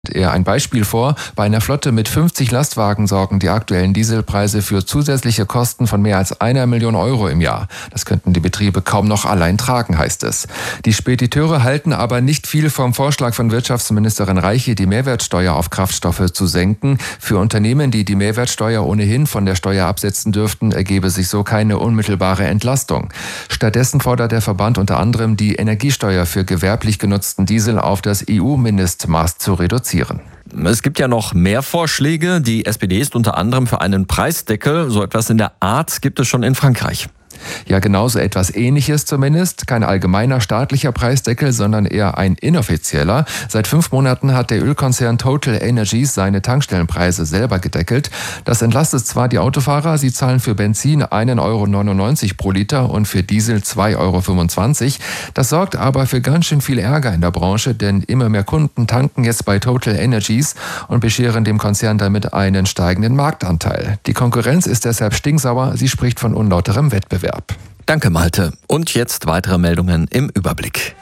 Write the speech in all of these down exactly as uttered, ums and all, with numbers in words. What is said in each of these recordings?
Er ein Beispiel vor. Bei einer Flotte mit fünfzig Lastwagen sorgen die aktuellen Dieselpreise für zusätzliche Kosten von mehr als einer Million Euro im Jahr. Das könnten die Betriebe kaum noch allein tragen, heißt es. Die Spediteure halten aber nicht viel vom Vorschlag von Wirtschaftsministerin Reiche, die Mehrwertsteuer auf Kraftstoffe zu senken. Für Unternehmen, die die Mehrwertsteuer ohnehin von der Steuer absetzen dürften, ergebe sich so keine unmittelbare Entlastung. Stattdessen fordert der Verband unter anderem, die Energiesteuer für gewerblich genutzten Diesel auf das E U-Mindestmaß zu reduzieren. Es gibt ja noch mehr Vorschläge. Die S P D ist unter anderem für einen Preisdeckel. So etwas in der Art gibt es schon in Frankreich. Ja, genauso etwas Ähnliches zumindest. Kein allgemeiner staatlicher Preisdeckel, sondern eher ein inoffizieller. Seit fünf Monaten hat der Ölkonzern Total Energies seine Tankstellenpreise selber gedeckelt. Das entlastet zwar die Autofahrer, sie zahlen für Benzin einen Euro neunundneunzig pro Liter und für Diesel zwei Euro fünfundzwanzig. Das sorgt aber für ganz schön viel Ärger in der Branche, denn immer mehr Kunden tanken jetzt bei Total Energies und bescheren dem Konzern damit einen steigenden Marktanteil. Die Konkurrenz ist deshalb stinksauer, sie spricht von unlauterem Wettbewerb. Danke, Malte. Und jetzt weitere Meldungen im Überblick.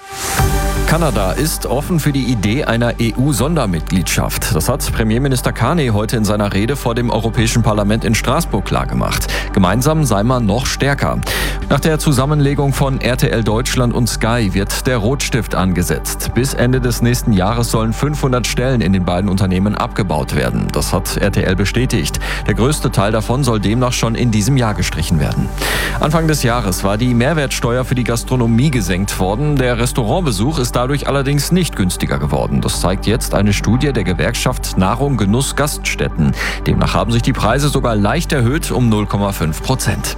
Kanada ist offen für die Idee einer E U-Sondermitgliedschaft. Das hat Premierminister Carney heute in seiner Rede vor dem Europäischen Parlament in Straßburg klargemacht. Gemeinsam sei man noch stärker. Nach der Zusammenlegung von R T L Deutschland und Sky wird der Rotstift angesetzt. Bis Ende des nächsten Jahres sollen fünfhundert Stellen in den beiden Unternehmen abgebaut werden. Das hat R T L bestätigt. Der größte Teil davon soll demnach schon in diesem Jahr gestrichen werden. Anfang des Jahres war die Mehrwertsteuer für die Gastronomie gesenkt worden. Der Restaurantbesuch ist dadurch allerdings nicht günstiger geworden. Das zeigt jetzt eine Studie der Gewerkschaft Nahrung, Genuss, Gaststätten. Demnach haben sich die Preise sogar leicht erhöht um null Komma fünf Prozent.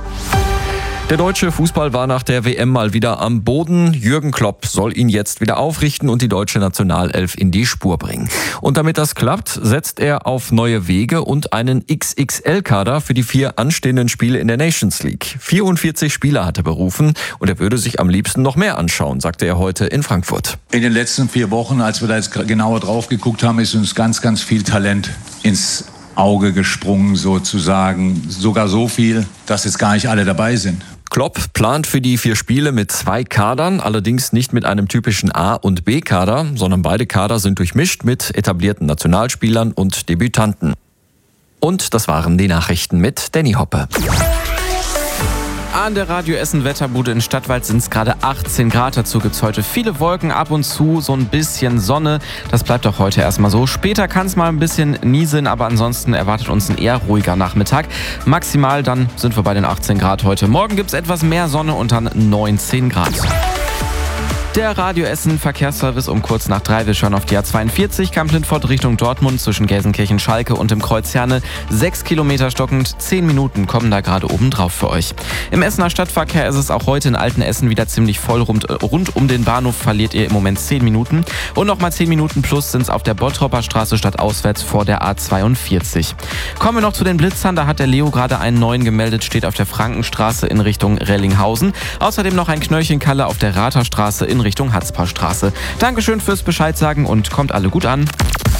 Der deutsche Fußball war nach der W M mal wieder am Boden. Jürgen Klopp soll ihn jetzt wieder aufrichten und die deutsche Nationalelf in die Spur bringen. Und damit das klappt, setzt er auf neue Wege und einen X X L-Kader für die vier anstehenden Spiele in der Nations League. vierundvierzig Spieler hat er berufen und er würde sich am liebsten noch mehr anschauen, sagte er heute in Frankfurt. In den letzten vier Wochen, als wir da jetzt genauer drauf geguckt haben, ist uns ganz, ganz viel Talent ins Auge gesprungen sozusagen. Sogar so viel, dass jetzt gar nicht alle dabei sind. Klopp plant für die vier Spiele mit zwei Kadern, allerdings nicht mit einem typischen A- und B-Kader, sondern beide Kader sind durchmischt mit etablierten Nationalspielern und Debütanten. Und das waren die Nachrichten mit Danny Hoppe. An der Radio Essen Wetterbude in Stadtwald sind es gerade achtzehn Grad. Dazu gibt es heute viele Wolken, ab und zu so ein bisschen Sonne. Das bleibt auch heute erstmal so. Später kann es mal ein bisschen nieseln, aber ansonsten erwartet uns ein eher ruhiger Nachmittag. Maximal dann sind wir bei den achtzehn Grad heute. Morgen gibt es etwas mehr Sonne und dann neunzehn Grad. Der Radio Essen Verkehrsservice um kurz nach drei. Wir schauen auf die A zweiundvierzig, Kamp-Lindfort Richtung Dortmund zwischen Gelsenkirchen-Schalke und dem Kreuz Herne. Sechs Kilometer stockend, zehn Minuten kommen da gerade oben drauf für euch. Im Essener Stadtverkehr ist es auch heute in Altenessen wieder ziemlich voll. Rund, rund um den Bahnhof verliert ihr im Moment zehn Minuten. Und nochmal zehn Minuten plus sind es auf der Bottropper Straße stadtauswärts vor der A zweiundvierzig. Kommen wir noch zu den Blitzern. Da hat der Leo gerade einen neuen gemeldet, steht auf der Frankenstraße in Richtung Rellinghausen. Außerdem noch ein Knöllchenkalle auf der Ratherstraße in Richtung Hatzparstraße. Dankeschön fürs Bescheid sagen und kommt alle gut an.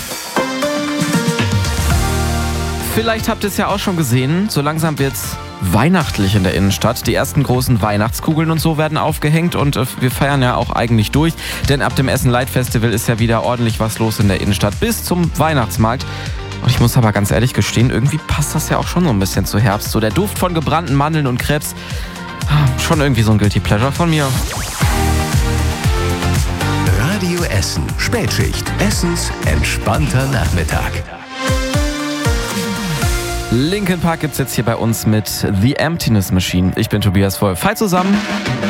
Vielleicht habt ihr es ja auch schon gesehen, so langsam wird's weihnachtlich in der Innenstadt. Die ersten großen Weihnachtskugeln und so werden aufgehängt und äh, wir feiern ja auch eigentlich durch, denn ab dem Essen Light Festival ist ja wieder ordentlich was los in der Innenstadt bis zum Weihnachtsmarkt. Und ich muss aber ganz ehrlich gestehen, irgendwie passt das ja auch schon so ein bisschen zu Herbst. So der Duft von gebrannten Mandeln und Crepes, schon irgendwie so ein Guilty Pleasure von mir. Radio Essen. Spätschicht. Essens entspannter Nachmittag. Linkin Park gibt's jetzt hier bei uns mit The Emptiness Machine. Ich bin Tobias Wolf. Hi zusammen.